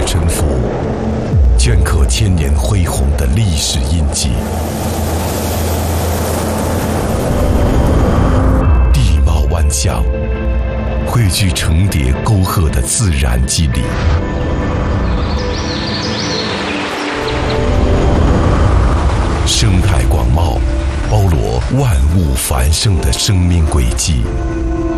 沉浮，镌刻千年恢宏的历史印记。地貌万象，汇聚层叠沟壑的自然肌理。生态广袤，包罗万物繁盛的生命轨迹。